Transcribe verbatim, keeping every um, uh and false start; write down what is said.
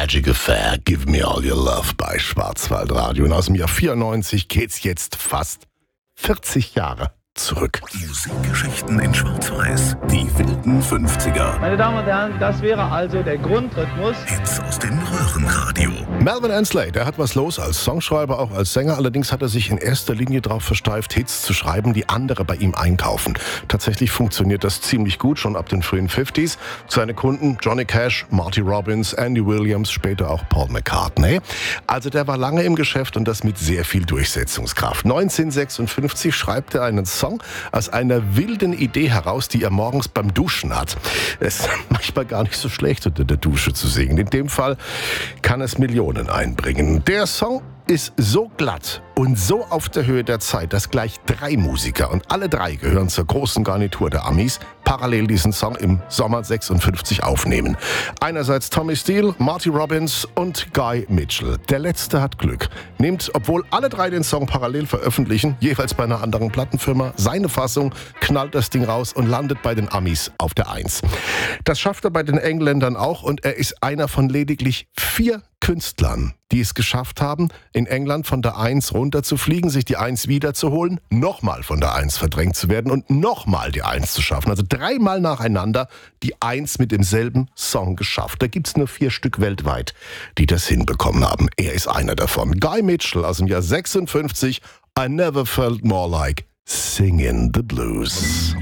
Magic Affair, Give Me All Your Love bei Schwarzwaldradio. Und aus dem Jahr vierundneunzig geht's jetzt fast vierzig Jahre zurück. Musikgeschichten in Schwarz-Weiß. Die wilden fünfziger. Meine Damen und Herren, das wäre also der Grundrhythmus. Hits aus dem Röhrenradio. Melvin Ansley, der hat was los als Songschreiber, auch als Sänger. Allerdings hat er sich in erster Linie darauf versteift, Hits zu schreiben, die andere bei ihm einkaufen. Tatsächlich funktioniert das ziemlich gut, schon ab den frühen fünfziger. Seine Kunden Johnny Cash, Marty Robbins, Andy Williams, später auch Paul McCartney. Also der war lange im Geschäft und das mit sehr viel Durchsetzungskraft. neunzehnhundertsechsundfünfzig schreibt er einen Song aus einer wilden Idee heraus, die er morgens beim Duschen hat. Es ist manchmal gar nicht so schlecht, unter der Dusche zu singen. In dem Fall kann es Millionen einbringen. Der Song ist so glatt und so auf der Höhe der Zeit, dass gleich drei Musiker, und alle drei gehören zur großen Garnitur der Amis, parallel diesen Song im Sommer sechsundfünfzig aufnehmen. Einerseits Tommy Steele, Marty Robbins und Guy Mitchell. Der letzte hat Glück. Nimmt, obwohl alle drei den Song parallel veröffentlichen, jeweils bei einer anderen Plattenfirma, seine Fassung, knallt das Ding raus und landet bei den Amis auf der Eins. Das schafft er bei den Engländern auch und er ist einer von lediglich vier Künstlern, die es geschafft haben, in England von der Eins runterzufliegen, sich die Eins wiederzuholen, nochmal von der Eins verdrängt zu werden und nochmal die Eins zu schaffen. Also dreimal nacheinander die Eins mit demselben Song geschafft. Da gibt's nur vier Stück weltweit, die das hinbekommen haben. Er ist einer davon. Guy Mitchell aus dem Jahr sechsundfünfzig. I never felt more like singing the blues.